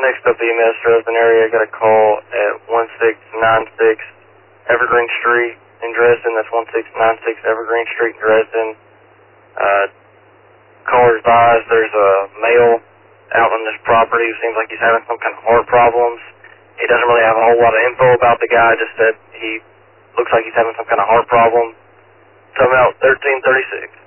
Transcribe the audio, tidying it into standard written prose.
next up EMS Dresden area. Got a call at 1696 Evergreen Street in Dresden. That's 1696 Evergreen Street in Dresden. Caller advised there's a male out on this property who seems like he's having some kind of heart problems. He doesn't really have a whole lot of info about the guy, just that he looks like he's having some kind of heart problem. Come out 1336.